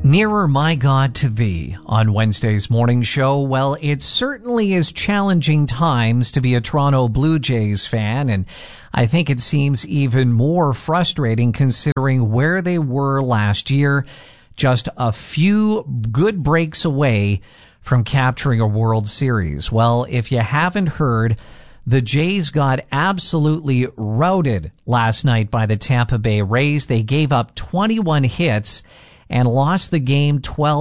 Nearer, my God, to Thee on Wednesday's morning show. Well, it certainly is challenging times to be a Toronto Blue Jays fan, and I think it seems even more frustrating considering where they were last year, just a few good breaks away from capturing a World Series. Well, if you haven't heard, the Jays got absolutely routed last night by the Tampa Bay Rays. They gave up 21 hits and lost the game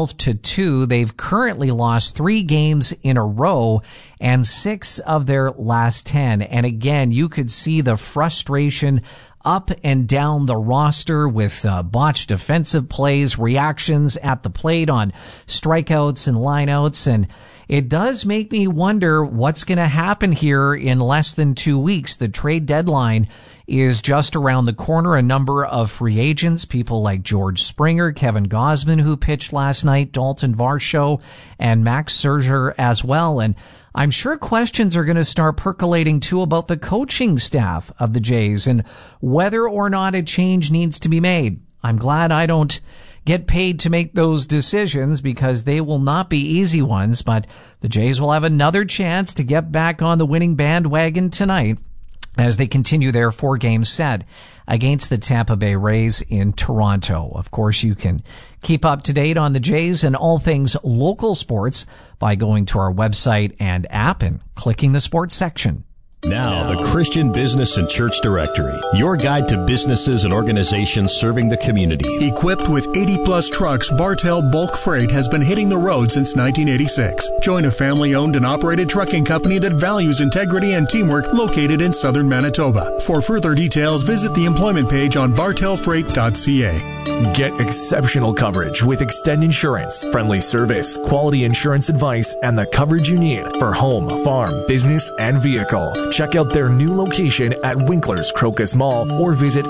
12-2. They've currently lost 3 games in a row and 6 of their last 10. And again, you could see the frustration up and down the roster with botched defensive plays, reactions at the plate on strikeouts and lineouts. And it does make me wonder what's going to happen here in less than 2 weeks. The trade deadline is just around the corner. A number of free agents, people like George Springer, Kevin Gausman, who pitched last night, Dalton Varsho, and Max Scherzer as well. And I'm sure questions are going to start percolating too about the coaching staff of the Jays and whether or not a change needs to be made. I'm glad I don't get paid to make those decisions because they will not be easy ones, but the Jays will have another chance to get back on the winning bandwagon tonight as they continue their 4-game set against the Tampa Bay Rays in Toronto. Of course, you can keep up to date on the Jays and all things local sports by going to our website and app and clicking the sports section. Now, the Christian Business and Church Directory, your guide to businesses and organizations serving the community. Equipped with 80-plus trucks, Bartell Bulk Freight has been hitting the road since 1986. Join a family-owned and operated trucking company that values integrity and teamwork located in southern Manitoba. For further details, visit the employment page on bartellfreight.ca. Get exceptional coverage with Extend Insurance. Friendly service, quality insurance advice, and the coverage you need for home, farm, business, and vehicle. Check out their new location at Winkler's Crocus Mall or visit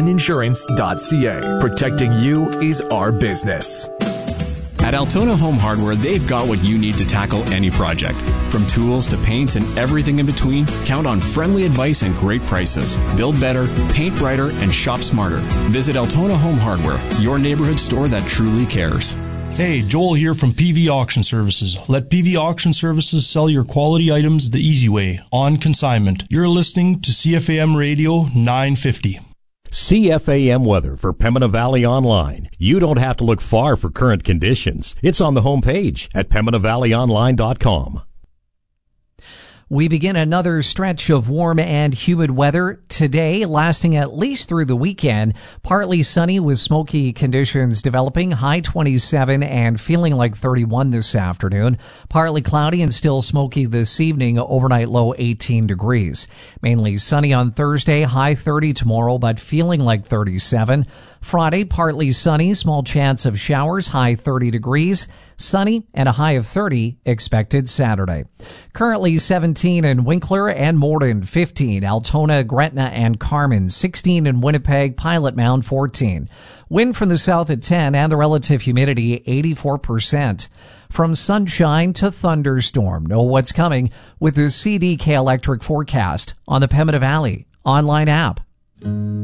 extendinsurance.ca. Protecting you is our business. At Altona Home Hardware, they've got what you need to tackle any project. From tools to paints and everything in between, count on friendly advice and great prices. Build better, paint brighter, and shop smarter. Visit Altona Home Hardware, your neighborhood store that truly cares. Hey, Joel here from PV Auction Services. Let PV Auction Services sell your quality items the easy way, on consignment. You're listening to CFAM Radio 950. CFAM weather for Pembina Valley Online. You don't have to look far for current conditions. It's on the homepage at PembinaValleyOnline.com. We begin another stretch of warm and humid weather today, lasting at least through the weekend. Partly sunny with smoky conditions developing, high 27 and feeling like 31 this afternoon. Partly cloudy and still smoky this evening, overnight low 18 degrees. Mainly sunny on Thursday, high 30 tomorrow, but feeling like 37. Friday, partly sunny, small chance of showers, high 30 degrees. Sunny and a high of 30 expected Saturday. Currently 17 in Winkler and Morden, 15, Altona, Gretna, and Carman, 16 in Winnipeg, Pilot Mound, 14. Wind from the south at 10 and the relative humidity 84%. From sunshine to thunderstorm, know what's coming with the CDK Electric forecast on the Pembina Valley online app.